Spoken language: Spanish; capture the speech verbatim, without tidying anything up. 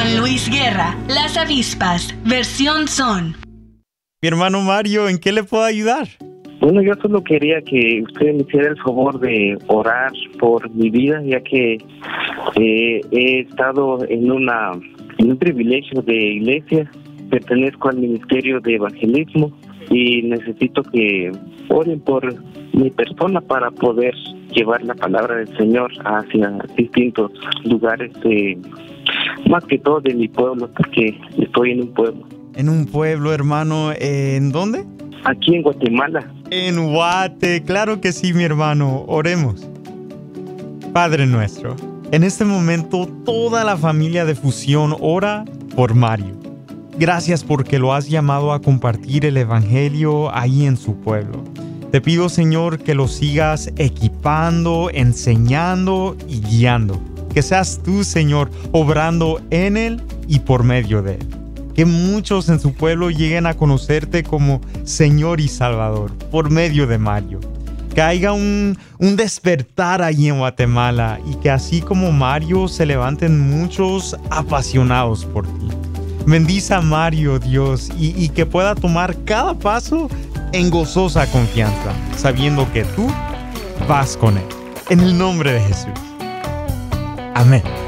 Con Luis Guerra, Las Avispas, versión son. Mi hermano Mario, ¿en qué le puedo ayudar? Bueno, yo solo quería que usted me hiciera el favor de orar por mi vida, ya que eh, he estado en una en un privilegio de iglesia, pertenezco al ministerio de evangelismo y necesito que oren por mi persona para poder llevar la palabra del Señor hacia distintos lugares, de, más que todo de mi pueblo, porque estoy en un pueblo. En un pueblo, hermano, ¿en dónde? Aquí en Guatemala. En Guate, claro que sí, mi hermano. Oremos. Padre nuestro, en este momento toda la familia de Fusión ora por Mario. Gracias porque lo has llamado a compartir el evangelio ahí en su pueblo. Te pido, Señor, que lo sigas equipando, enseñando y guiando. Que seas tú, Señor, obrando en él y por medio de él. Que muchos en su pueblo lleguen a conocerte como Señor y Salvador por medio de Mario. Que haya un, un despertar allí en Guatemala y que así como Mario se levanten muchos apasionados por ti. Bendice a Mario, Dios, y, y que pueda tomar cada paso en gozosa confianza, sabiendo que tú vas con él. En el nombre de Jesús. Amén.